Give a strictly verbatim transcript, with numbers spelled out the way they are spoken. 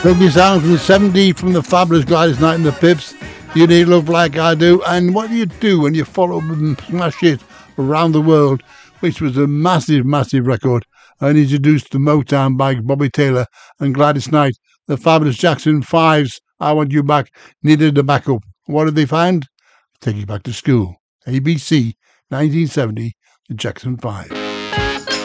Lovely sounds from the seventies from the fabulous Gladys Knight and the Pips. You Need Love Like I Do. And what do you do when you follow up and smash it around the world, which was a massive, massive record, and introduced the Motown by Bobby Taylor and Gladys Knight. The fabulous Jackson Fives, I Want You Back, needed a backup. What did they find? Take You Back to School. A B C, nineteen seventy, the Jackson Five.